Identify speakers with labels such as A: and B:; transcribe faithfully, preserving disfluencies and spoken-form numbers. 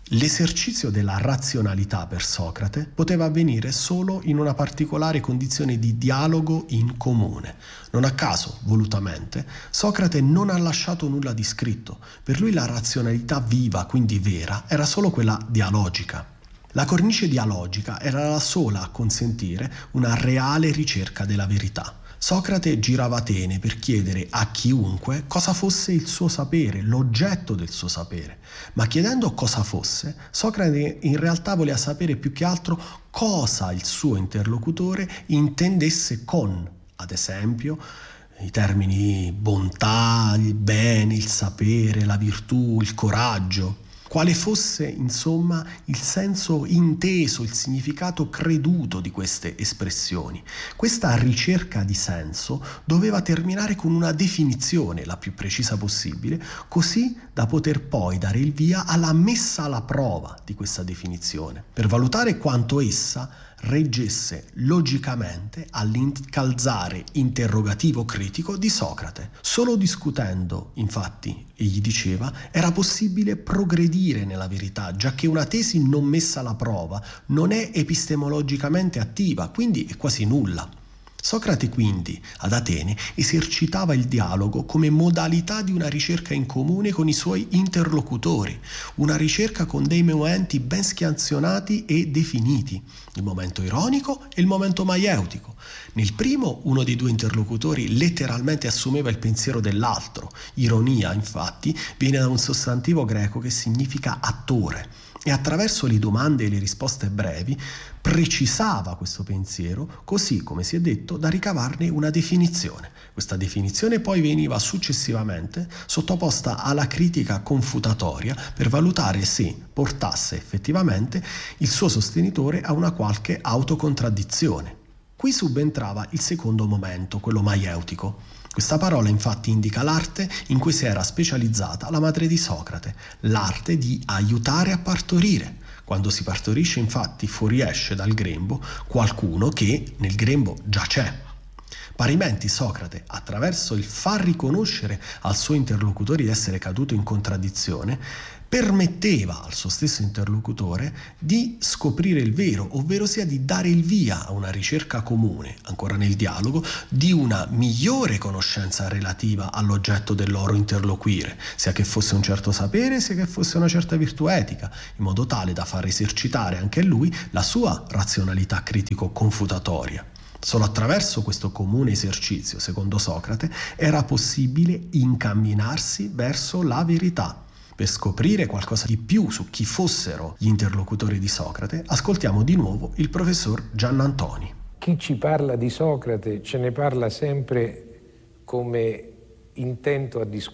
A: L'esercizio della razionalità per Socrate poteva avvenire solo in una particolare condizione di dialogo in comune. Non a caso, volutamente, Socrate non ha lasciato nulla di scritto. Per lui la razionalità viva, quindi vera, era solo quella dialogica. La cornice dialogica era la sola a consentire una reale ricerca della verità. Socrate girava Atene per chiedere a chiunque cosa fosse il suo sapere, l'oggetto del suo sapere. Ma chiedendo cosa fosse, Socrate in realtà voleva sapere più che altro cosa il suo interlocutore intendesse con, ad esempio, i termini bontà, il bene, il sapere, la virtù, il coraggio. Quale fosse, insomma, il senso inteso, il significato creduto di queste espressioni. Questa ricerca di senso doveva terminare con una definizione, la più precisa possibile, così da poter poi dare il via alla messa alla prova di questa definizione, per valutare quanto essa reggesse logicamente all'incalzare interrogativo critico di Socrate. Solo discutendo, infatti, egli diceva, era possibile progredire nella verità, giacché una tesi non messa alla prova non è epistemologicamente attiva, quindi è quasi nulla. Socrate quindi, ad Atene, esercitava il dialogo come modalità di una ricerca in comune con i suoi interlocutori, una ricerca con dei momenti ben scansionati e definiti, il momento ironico e il momento maieutico. Nel primo, uno dei due interlocutori letteralmente assumeva il pensiero dell'altro. Ironia, infatti, viene da un sostantivo greco che significa attore, e attraverso le domande e le risposte brevi precisava questo pensiero, così come si è detto, da ricavarne una definizione. Questa definizione poi veniva successivamente sottoposta alla critica confutatoria per valutare se portasse effettivamente il suo sostenitore a una qualche autocontraddizione. Qui subentrava il secondo momento, quello maieutico. Questa parola infatti indica l'arte in cui si era specializzata la madre di Socrate, l'arte di aiutare a partorire. Quando si partorisce infatti fuoriesce dal grembo qualcuno che nel grembo già c'è. Parimenti Socrate, attraverso il far riconoscere al suo interlocutore di essere caduto in contraddizione, permetteva al suo stesso interlocutore di scoprire il vero, ovvero sia di dare il via a una ricerca comune, ancora nel dialogo, di una migliore conoscenza relativa all'oggetto del loro interloquire, sia che fosse un certo sapere, sia che fosse una certa virtù etica, in modo tale da far esercitare anche lui la sua razionalità critico-confutatoria. Solo attraverso questo comune esercizio, secondo Socrate, era possibile incamminarsi verso la verità. Per scoprire qualcosa di più su chi fossero gli interlocutori di Socrate, ascoltiamo di nuovo il professor Giannantoni.
B: Chi ci parla di Socrate ce ne parla sempre come intento a discutere.